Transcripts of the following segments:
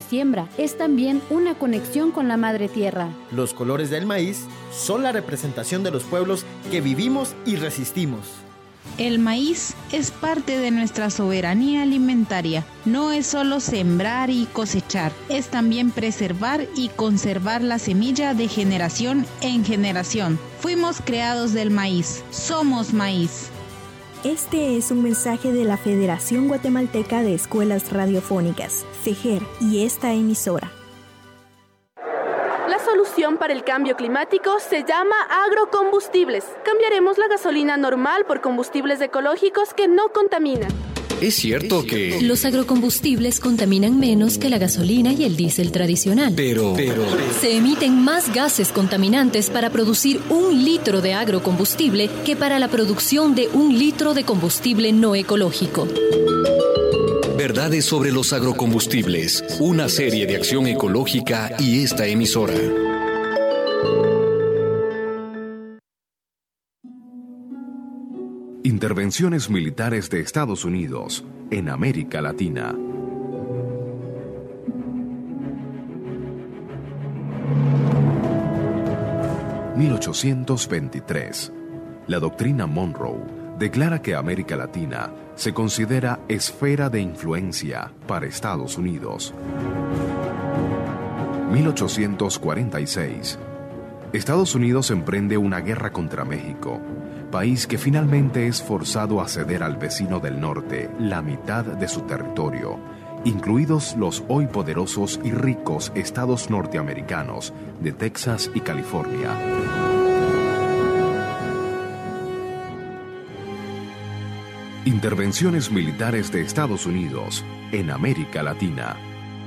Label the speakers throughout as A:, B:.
A: siembra, es también una conexión con la madre tierra.
B: Los colores del maíz son la representación de los pueblos que vivimos y resistimos.
C: El maíz es parte de nuestra soberanía alimentaria. No es solo sembrar y cosechar, es también preservar y conservar la semilla de generación en generación. Fuimos creados del maíz, somos maíz.
D: Este es un mensaje de la Federación Guatemalteca de Escuelas Radiofónicas, FEGER, y esta emisora.
E: La solución para el cambio climático se llama agrocombustibles. Cambiaremos la gasolina normal por combustibles ecológicos que no contaminan.
F: Es cierto que
G: los agrocombustibles contaminan menos que la gasolina y el diésel tradicional.
F: Pero
G: se emiten más gases contaminantes para producir 1 litro de agrocombustible que para la producción de 1 litro de combustible no ecológico.
F: Verdades sobre los agrocombustibles, una serie de acción ecológica y esta emisora.
H: Intervenciones militares de Estados Unidos en América Latina. (1823) La doctrina Monroe declara que América Latina se considera esfera de influencia para Estados Unidos. 1846. Estados Unidos emprende una guerra contra México, país que finalmente es forzado a ceder al vecino del norte la mitad de su territorio, incluidos los hoy poderosos y ricos estados norteamericanos de Texas y California. Intervenciones militares de Estados Unidos en América Latina.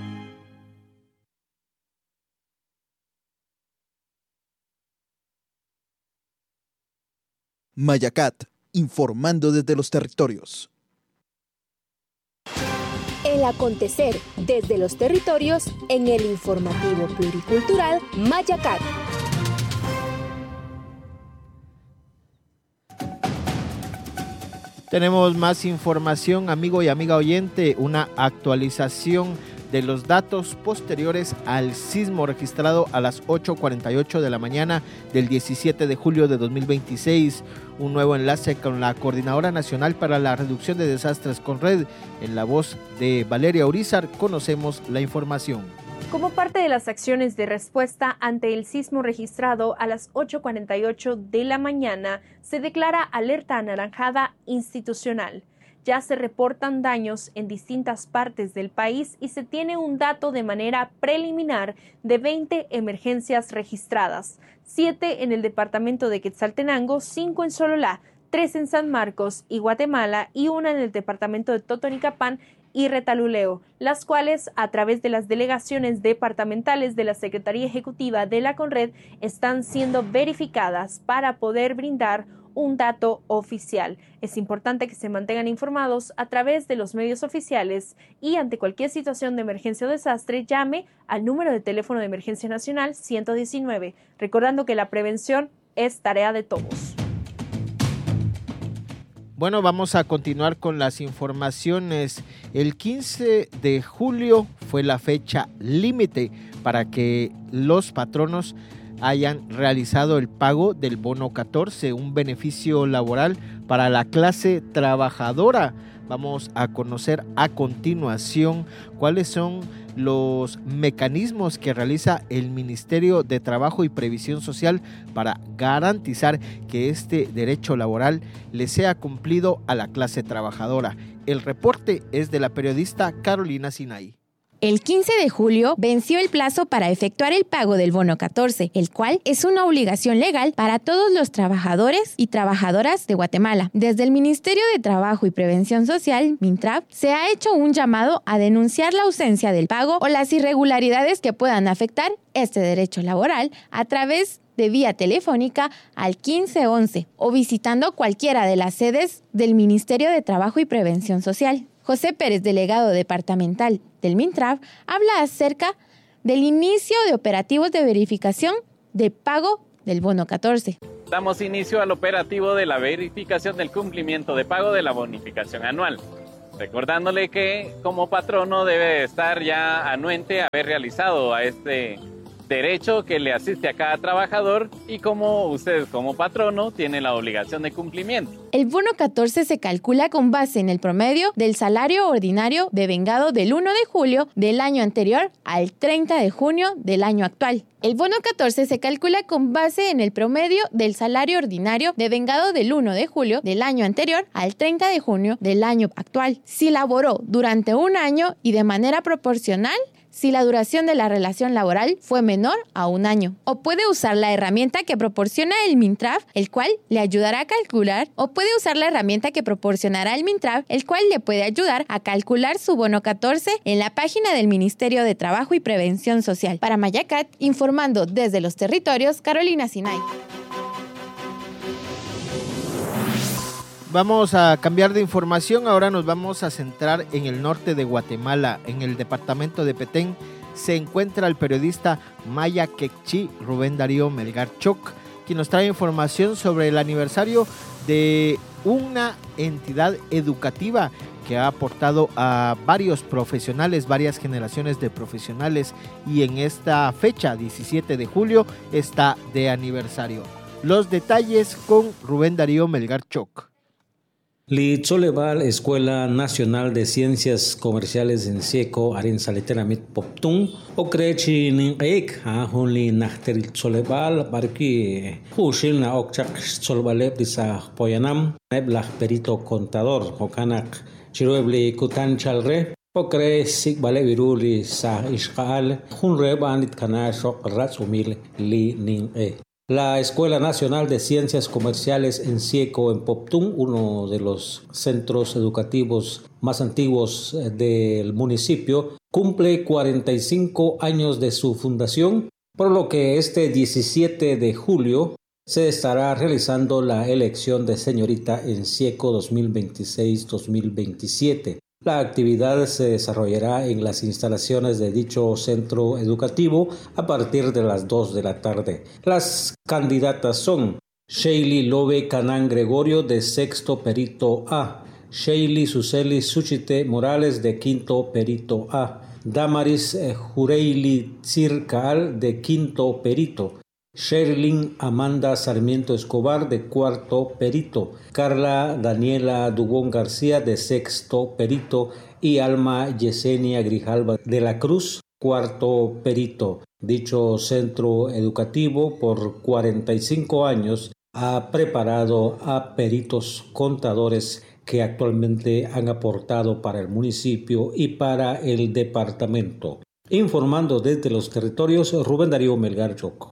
I: Mayacat, informando desde los territorios.
J: El acontecer desde los territorios en el informativo pluricultural Mayacat.
B: Tenemos más información, amigo y amiga oyente, una actualización de los datos posteriores al sismo registrado a las 8:48 de la mañana del 17 de julio de 2026. Un nuevo enlace con la Coordinadora Nacional para la Reducción de Desastres CONRED. En la voz de Valeria Urizar conocemos la información.
K: Como parte de las acciones de respuesta ante el sismo registrado a las 8:48 de la mañana, se declara alerta anaranjada institucional. Ya se reportan daños en distintas partes del país y se tiene un dato de manera preliminar de 20 emergencias registradas, 7 en el departamento de Quetzaltenango, 5 en Sololá, 3 en San Marcos y Guatemala y 1 en el departamento de Totonicapán y Retaluleu, las cuales a través de las delegaciones departamentales de la Secretaría Ejecutiva de la CONRED están siendo verificadas para poder brindar un dato oficial. Es importante que se mantengan informados a través de los medios oficiales y ante cualquier situación de emergencia o desastre llame al número de teléfono de emergencia nacional 119, recordando que la prevención es tarea de todos.
B: Bueno, vamos a continuar con las informaciones. El 15 de julio fue la fecha límite para que los patronos hayan realizado el pago del bono 14, un beneficio laboral para la clase trabajadora. Vamos a conocer a continuación cuáles son los mecanismos que realiza el Ministerio de Trabajo y Previsión Social para garantizar que este derecho laboral le sea cumplido a la clase trabajadora. El reporte es de la periodista Carolina Sinay.
L: El 15 de julio venció el plazo para efectuar el pago del bono 14, el cual es una obligación legal para todos los trabajadores y trabajadoras de Guatemala. Desde el Ministerio de Trabajo y Prevención Social, MINTRAP, se ha hecho un llamado a denunciar la ausencia del pago o las irregularidades que puedan afectar este derecho laboral a través de vía telefónica al 1511 o visitando cualquiera de las sedes del Ministerio de Trabajo y Prevención Social. José Pérez, delegado departamental del MINTRAP, habla acerca del inicio de operativos de verificación de pago del bono 14.
M: Damos inicio al operativo de la verificación del cumplimiento de pago de la bonificación anual. Recordándole que como patrono debe estar ya anuente a haber realizado a este derecho que le asiste a cada trabajador y como usted como patrono tiene la obligación de cumplimiento.
L: El bono 14 se calcula con base en el promedio del salario ordinario devengado del 1 de julio del año anterior al 30 de junio del año actual. El bono 14 se calcula con base en el promedio del salario ordinario devengado del 1 de julio del año anterior al 30 de junio del año actual. Si laboró durante un año y de manera proporcional, si la duración de la relación laboral fue menor a un año. O puede usar la herramienta que proporciona el MINTRAF, el cual le ayudará a calcular, o puede usar la herramienta que proporcionará el MINTRAF, el cual le puede ayudar a calcular su bono 14 en la página del Ministerio de Trabajo y Prevención Social. Para Mayacat, informando desde los territorios, Carolina Sinay.
B: Vamos a cambiar de información, ahora nos vamos a centrar en el norte de Guatemala. En el departamento de Petén se encuentra el periodista maya quechí Rubén Darío Melgar Choc, quien nos trae información sobre el aniversario de una entidad educativa que ha aportado a varios profesionales, varias generaciones de profesionales, y en esta fecha, 17 de julio, está de aniversario. Los detalles con Rubén Darío Melgar Choc.
N: Li Cholebal, Escuela Nacional de Ciencias Comerciales en Sieco, Arin Saliteramit Poptung, Okrechi Ningaik, Hunli Nachteril Cholebal, Barki, Hushil na Okchak Cholbalep Disa Poyanam, Neblah Perito Contador, Hokanak, Chiruebli Kutan Chalre, Okre Sikbale Viruli Sa Ishkaal, Hunre Bandit Kanashok Ratsumil Li Ning. La Escuela Nacional de Ciencias Comerciales en Sieco, en Poptung, uno de los centros educativos más antiguos del municipio, cumple 45 años de su fundación, por lo que este 17 de julio se estará realizando la elección de señorita en Sieco 2026-2027. La actividad se desarrollará en las instalaciones de dicho centro educativo a partir de las 2 de la tarde. Las candidatas son Sheili Lobe Canán Gregorio de sexto perito A, Sheili Suseli Suchite Morales de quinto perito A, Damaris Jureili Circaal de quinto perito, Sherlyn Amanda Sarmiento Escobar de cuarto perito, Carla Daniela Dubón García de sexto perito y Alma Yesenia Grijalva de la Cruz, cuarto perito. Dicho centro educativo por 45 años ha preparado a peritos contadores que actualmente han aportado para el municipio y para el departamento. Informando desde los territorios, Rubén Darío Melgar Choc.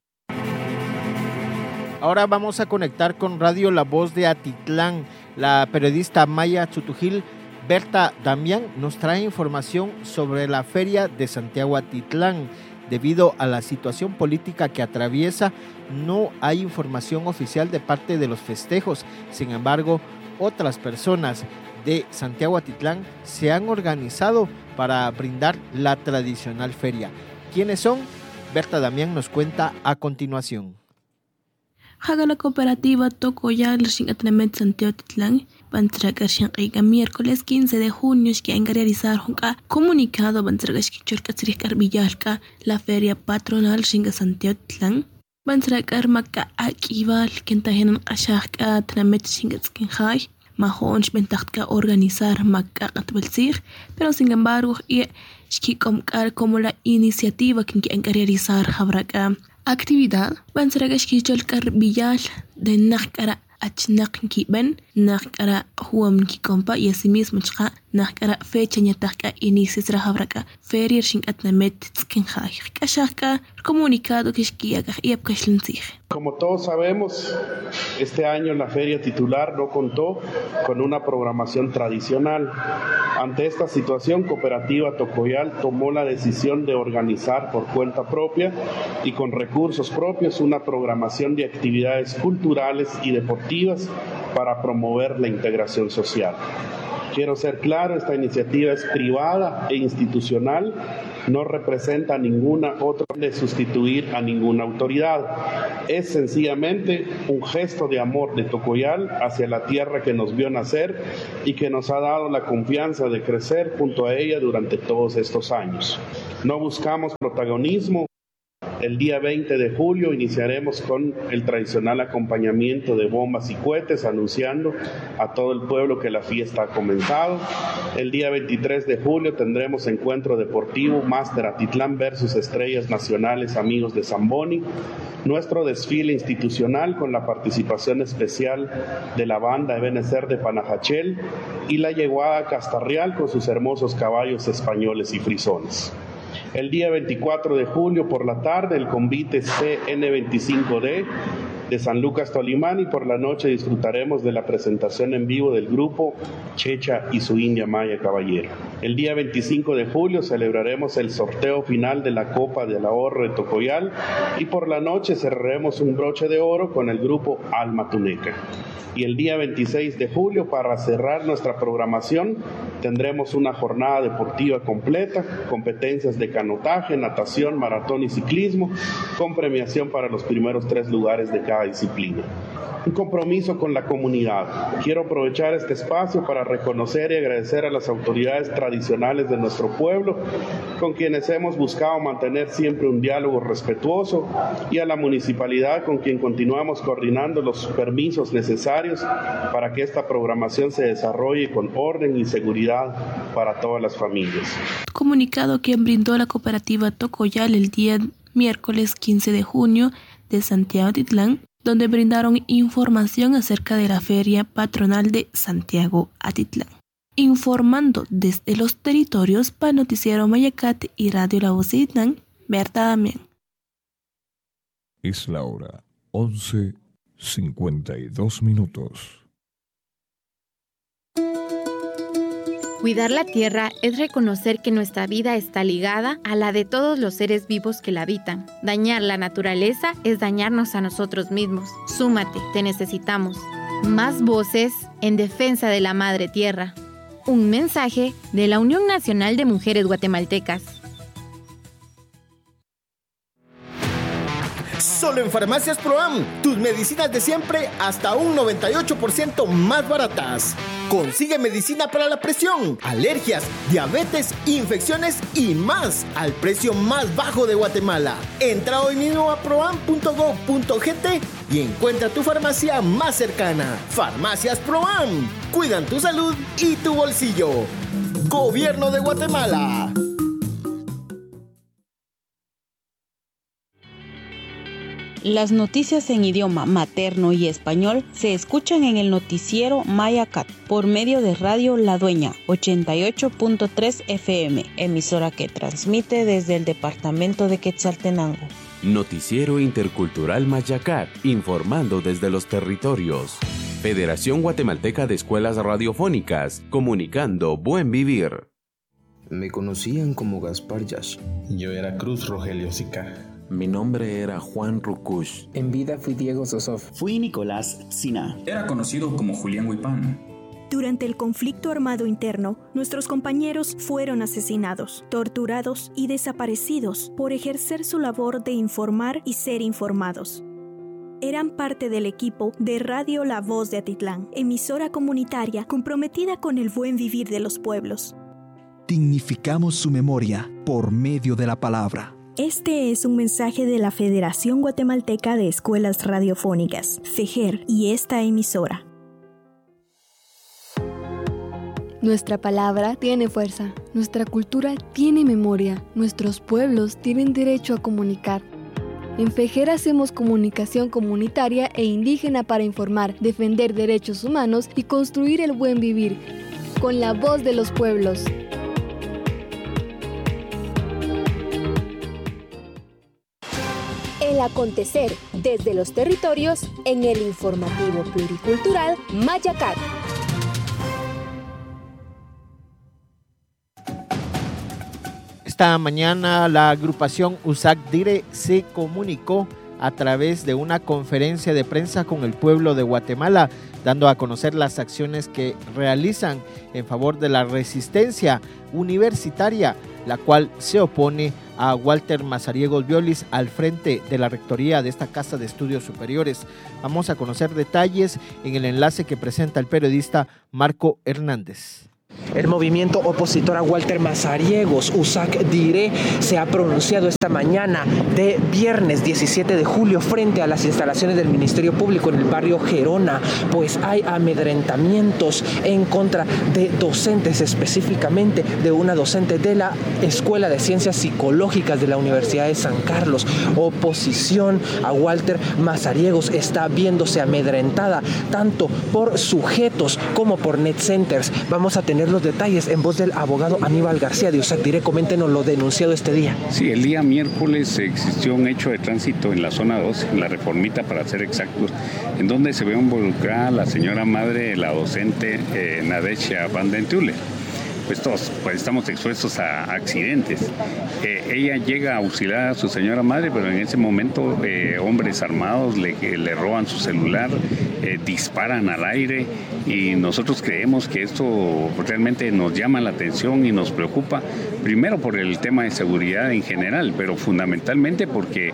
B: Ahora vamos a conectar con Radio La Voz de Atitlán. La periodista maya Chutujil, Berta Damián, nos trae información sobre la Feria de Santiago Atitlán. Debido a la situación política que atraviesa, no hay información oficial de parte de los festejos. Sin embargo, otras personas de Santiago Atitlán se han organizado para brindar la tradicional feria. ¿Quiénes son? Berta Damián nos cuenta a continuación.
O: Haga la cooperativa Tocoyal Shingatlamet Santiago Atitlán, Bantragashinga miércoles 15 de junio que han realizado un comunicado Bantragashkichurkatsrikar Villalka, la feria patronal Shinga Santiago Atitlán. Bantragar Maka Akival, Kentahenan Ashaka Tramet Shingatskinhai, Mahonch Bentakka organizar Maka Atbelsir, pero sin embargo, Shkikomkar como la iniciativa que han realizar Habraka. Actividad Bantragashkichurkar Villal de Nakara Achnakkiben, Nakara Huamki Compa y asimismo Chka, Nakara fecha Ñataka inicios Rahabraka, Ferir Shingatnamet Tskinhai, Kashaka, comunicado que Shkiaga y Apkashlinsig.
P: Como todos sabemos, este año la feria titular no contó con una programación tradicional. Ante esta situación, Cooperativa Tocoyal tomó la decisión de organizar por cuenta propia y con recursos propios una programación de actividades culturales y deportivas para promover la integración social. Quiero ser claro, esta iniciativa es privada e institucional no representa ninguna otra de sustituir a ninguna autoridad. Es sencillamente un gesto de amor de Tocoyal hacia la tierra que nos vio nacer y que nos ha dado la confianza de crecer junto a ella durante todos estos años. No buscamos protagonismo. El día 20 de julio iniciaremos con el tradicional acompañamiento de bombas y cohetes, anunciando a todo el pueblo que la fiesta ha comenzado. El día 23 de julio tendremos encuentro deportivo Máster Atitlán versus Estrellas Nacionales Amigos de Zamboni, nuestro desfile institucional con la participación especial de la banda Ebenezer de Panajachel y la yeguada Castarreal con sus hermosos caballos españoles y frisones. El día 24 de julio por la tarde el convite CN25D de San Lucas Tolimán, y por la noche disfrutaremos de la presentación en vivo del grupo Checha y su India Maya Caballero. El día 25 de julio celebraremos el sorteo final de la Copa del Ahorro de Tocoyal y por la noche cerraremos un broche de oro con el grupo Alma Tuneca. Y el día 26 de julio, para cerrar nuestra programación, tendremos una jornada deportiva completa, competencias de canotaje, natación, maratón y ciclismo, con premiación para los primeros 3 lugares de cada disciplina. Un compromiso con la comunidad. Quiero aprovechar este espacio para reconocer y agradecer a las autoridades tradicionales de nuestro pueblo, con quienes hemos buscado mantener siempre un diálogo respetuoso, y a la municipalidad, con quien continuamos coordinando los permisos necesarios para que esta programación se desarrolle con orden y seguridad para todas las familias.
O: Comunicado quien brindó la cooperativa Tocoyal el día miércoles 15 de junio de Santiago Atitlán, donde brindaron información acerca de la Feria Patronal de Santiago Atitlán. Informando desde los territorios para Noticiero Mayacat y Radio La Voz de Atitlán, Berta Damián.
Q: Es la hora 11:52.
L: Cuidar la tierra es reconocer que nuestra vida está ligada a la de todos los seres vivos que la habitan. Dañar la naturaleza es dañarnos a nosotros mismos. Súmate, te necesitamos. Más voces en defensa de la madre tierra. Un mensaje de la Unión Nacional de Mujeres Guatemaltecas.
R: Solo en Farmacias Proam, tus medicinas de siempre hasta un 98% más baratas. Consigue medicina para la presión, alergias, diabetes, infecciones y más al precio más bajo de Guatemala. Entra hoy mismo a proam.gov.gt y encuentra tu farmacia más cercana. Farmacias Proam, cuidan tu salud y tu bolsillo. Gobierno de Guatemala.
C: Las noticias en idioma materno y español se escuchan en el noticiero Mayacat por medio de Radio La Dueña 88.3 FM, emisora que transmite desde el departamento de Quetzaltenango.
S: Noticiero Intercultural Mayacat, informando desde los territorios. Federación Guatemalteca de Escuelas Radiofónicas, comunicando buen vivir.
T: Me conocían como Gaspar Yash.
U: Yo era Cruz Rogelio Sica.
V: Mi nombre era Juan Rukush.
W: En vida fui Diego Sosov.
X: Fui Nicolás Sina.
Y: Era conocido como Julián Huipán.
D: Durante el conflicto armado interno, nuestros compañeros fueron asesinados, torturados y desaparecidos por ejercer su labor de informar y ser informados. Eran parte del equipo de Radio La Voz de Atitlán, emisora comunitaria comprometida con el buen vivir de los pueblos.
I: Dignificamos su memoria por medio de la palabra.
D: Este es un mensaje de la Federación Guatemalteca de Escuelas Radiofónicas, FEGER, y esta emisora.
Z: Nuestra palabra tiene fuerza, nuestra cultura tiene memoria, nuestros pueblos tienen derecho a comunicar. En FEGER hacemos comunicación comunitaria e indígena para informar, defender derechos humanos y construir el buen vivir, con la voz de los pueblos.
J: El acontecer desde los territorios en el informativo pluricultural Mayacat.
B: Esta mañana la agrupación USAC Dire se comunicó a través de una conferencia de prensa con el pueblo de Guatemala, dando a conocer las acciones que realizan en favor de la resistencia universitaria, la cual se opone a Walter Mazariegos Violis al frente de la rectoría de esta Casa de Estudios Superiores. Vamos a conocer detalles en el enlace que presenta el periodista Marco Hernández.
A: El movimiento opositor a Walter Mazariegos, USAC Diré, se ha pronunciado esta mañana de viernes 17 de julio frente a las instalaciones del Ministerio Público en el barrio Gerona, pues hay amedrentamientos en contra de docentes, específicamente de una docente de la Escuela de Ciencias Psicológicas de la Universidad de San Carlos. Oposición a Walter Mazariegos está viéndose amedrentada tanto por sujetos como por net centers. Vamos a tener los detalles en voz del abogado Aníbal García de USAC Diré. Coméntenos lo denunciado este día.
E: Sí, el día miércoles existió un hecho de tránsito en la zona 2, en la Reformita para ser exactos, en donde se ve involucrada la señora madre de la docente Nadesha Van Den Tule. Pues todos estamos expuestos a accidentes. Ella llega a auxiliar a su señora madre, pero en ese momento hombres armados le roban su celular, disparan al aire, y nosotros creemos que esto realmente nos llama la atención y nos preocupa, primero por el tema de seguridad en general, pero fundamentalmente porque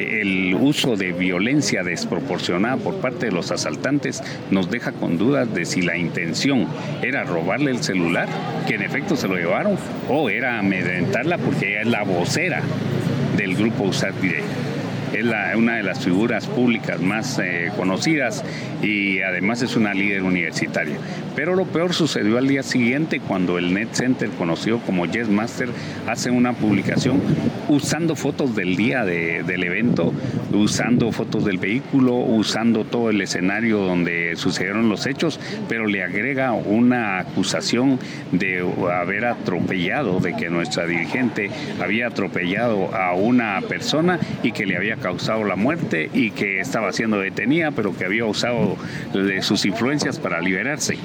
E: el uso de violencia desproporcionada por parte de los asaltantes nos deja con dudas de si la intención era robarle el celular, que en efecto se lo llevaron, o era amedrentarla porque ella es la vocera del grupo USAC Diré. Es una de las figuras públicas más conocidas y además es una líder universitaria. Pero lo peor sucedió al día siguiente, cuando el Net Center, conocido como Yes Master, hace una publicación usando fotos del día del evento, usando fotos del vehículo, usando todo el escenario donde sucedieron los hechos, pero le agrega una acusación de haber atropellado, de que nuestra dirigente había atropellado a una persona y que le había causado la muerte y que estaba siendo detenida, pero que había usado de sus influencias para liberarse.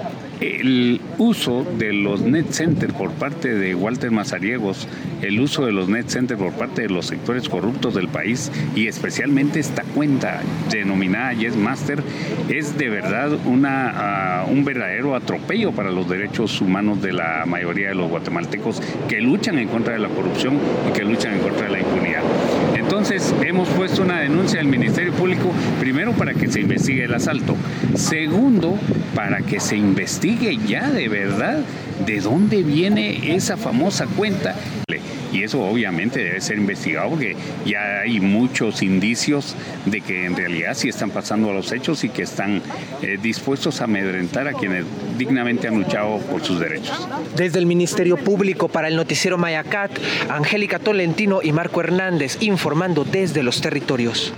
E: El uso de los net centers por parte de Walter Mazariegos, el uso de los net centers por parte de los sectores corruptos del país, y especialmente esta cuenta denominada Yes Master, es de verdad un verdadero atropello para los derechos humanos de la mayoría de los guatemaltecos que luchan en contra de la corrupción y que luchan en contra de la impunidad. Entonces hemos puesto una denuncia al Ministerio Público, primero para que se investigue el asalto, segundo para que se investigue ya de verdad de dónde viene esa famosa cuenta. Y eso obviamente debe ser investigado, porque ya hay muchos indicios de que en realidad sí están pasando los hechos y que están dispuestos a amedrentar a quienes dignamente han luchado por sus derechos.
A: Desde el Ministerio Público, para el noticiero Mayacat, Angélica Tolentino y Marco Hernández, informando desde los territorios.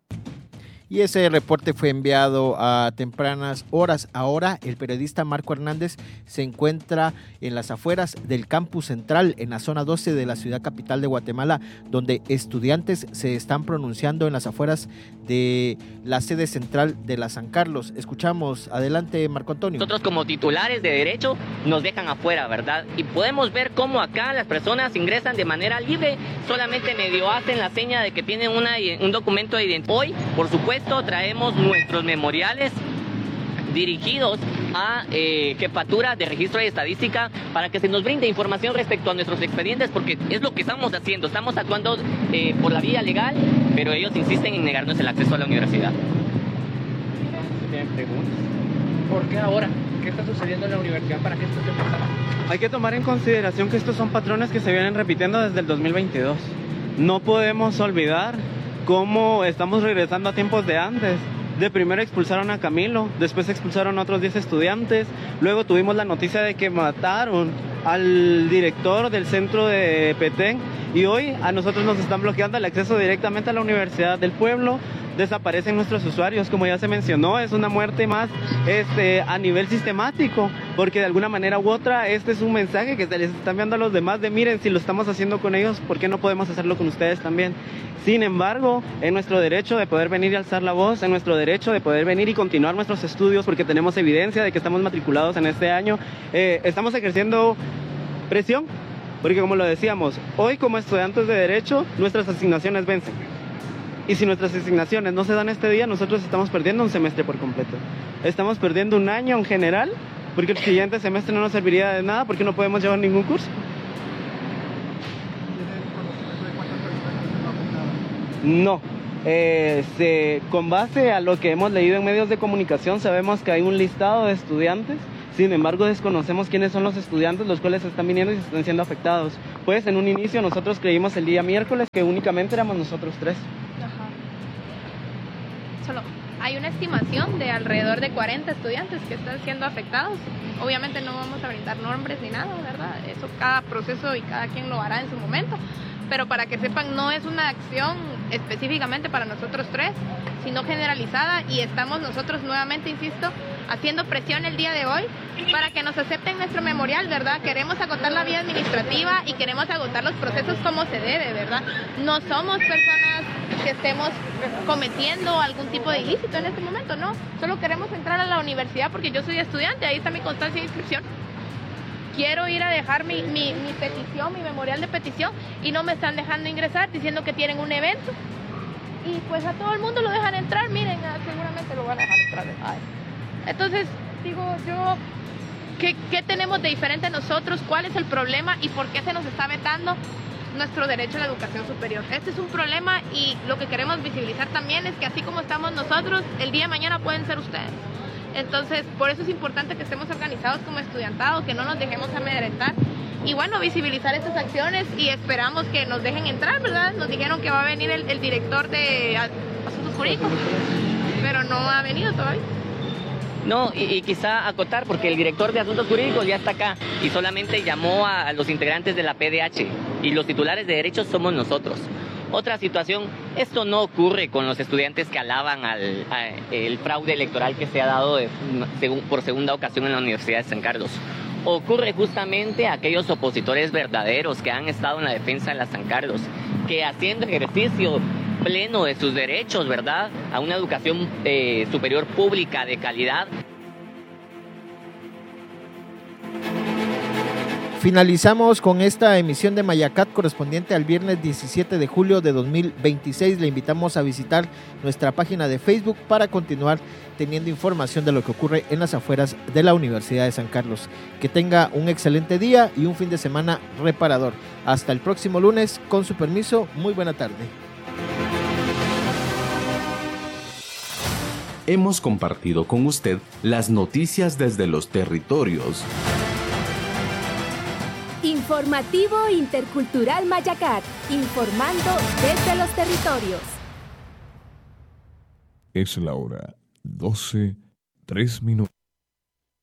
B: Y ese reporte fue enviado a tempranas horas. Ahora el periodista Marco Hernández se encuentra en las afueras del campus central, en la zona 12 de la ciudad capital de Guatemala, donde estudiantes se están pronunciando en las afueras de la sede central de la San Carlos. Escuchamos, adelante Marco Antonio.
F: Nosotros como titulares de derecho nos dejan afuera, ¿verdad? Y podemos ver cómo acá las personas ingresan de manera libre, solamente medio hacen la seña de que tienen un documento de identidad. Hoy, por supuesto, traemos nuestros memoriales dirigidos a Jefatura de Registro y Estadística para que se nos brinde información respecto a nuestros expedientes, porque es lo que estamos haciendo. Estamos actuando por la vía legal, pero ellos insisten en negarnos el acceso a la universidad.
G: ¿Tienen preguntas? ¿Por qué ahora? ¿Qué está sucediendo en la universidad para que esto esté pasando? Hay que tomar en consideración que estos son patrones que se vienen repitiendo desde el 2022. No podemos olvidar cómo estamos regresando a tiempos de antes. De primero expulsaron a Camilo, después expulsaron a otros 10 estudiantes, luego tuvimos la noticia de que mataron al director del centro de Petén, y hoy a nosotros nos están bloqueando el acceso directamente a la Universidad del Pueblo. Desaparecen nuestros usuarios, como ya se mencionó, es una muerte más a nivel sistemático, porque de alguna manera u otra este es un mensaje que se les está enviando a los demás de miren, si lo estamos haciendo con ellos, ¿por qué no podemos hacerlo con ustedes también? Sin embargo, en nuestro derecho de poder venir y alzar la voz, en nuestro derecho de poder venir y continuar nuestros estudios, porque tenemos evidencia de que estamos matriculados en este año, estamos ejerciendo presión, porque como lo decíamos, hoy como estudiantes de derecho, nuestras asignaciones vencen. Y si nuestras asignaciones no se dan este día, nosotros estamos perdiendo un semestre por completo. Estamos perdiendo un año en general, porque el siguiente semestre no nos serviría de nada porque no podemos llevar ningún curso. No. Con base a lo que hemos leído en medios de comunicación, sabemos que hay un listado de estudiantes. Sin embargo, desconocemos quiénes son los estudiantes los cuales están viniendo y están siendo afectados. Pues en un inicio nosotros creímos el día miércoles que únicamente éramos nosotros 3.
H: Solo hay una estimación de alrededor de 40 estudiantes que están siendo afectados. Obviamente no vamos a brindar nombres ni nada, ¿verdad? Eso cada proceso y cada quien lo hará en su momento. Pero para que sepan, no es una acción específicamente para nosotros 3, sino generalizada, y estamos nosotros nuevamente, insisto, haciendo presión el día de hoy para que nos acepten nuestro memorial, ¿verdad? Queremos agotar la vía administrativa y queremos agotar los procesos como se debe, ¿verdad? No somos personas que estemos cometiendo algún tipo de ilícito en este momento, no. Solo queremos entrar a la universidad porque yo soy estudiante, ahí está mi constancia de inscripción. Quiero ir a dejar mi petición, mi memorial de petición, y no me están dejando ingresar diciendo que tienen un evento. Y pues a todo el mundo lo dejan entrar, miren, seguramente lo van a dejar entrar. Ay. Entonces, digo yo, ¿qué tenemos de diferente nosotros? ¿Cuál es el problema y por qué se nos está vetando nuestro derecho a la educación superior? Este es un problema, y lo que queremos visibilizar también es que así como estamos nosotros, el día de mañana pueden ser ustedes. Entonces, por eso es importante que estemos organizados como estudiantado, que no nos dejemos amedrentar y bueno, visibilizar estas acciones, y esperamos que nos dejen entrar, ¿verdad? Nos dijeron que va a venir el director de Asuntos Jurídicos, pero no ha venido todavía.
F: No, y quizá acotar, porque el director de Asuntos Jurídicos ya está acá y solamente llamó a los integrantes de la PDH, y los titulares de derechos somos nosotros. Otra situación, esto no ocurre con los estudiantes que alaban el fraude electoral que se ha dado por segunda ocasión en la Universidad de San Carlos. Ocurre justamente a aquellos opositores verdaderos que han estado en la defensa de la San Carlos, que haciendo ejercicio pleno de sus derechos, ¿verdad?, a una educación superior pública de calidad.
B: Finalizamos con esta emisión de Mayacat correspondiente al viernes 17 de julio de 2026. Le invitamos a visitar nuestra página de Facebook para continuar teniendo información de lo que ocurre en las afueras de la Universidad de San Carlos. Que tenga un excelente día y un fin de semana reparador. Hasta el próximo lunes, con su permiso, muy buena tarde.
S: Hemos compartido con usted las noticias desde los territorios.
J: Informativo Intercultural Mayacat, informando desde los territorios.
K: Es la hora 12:03.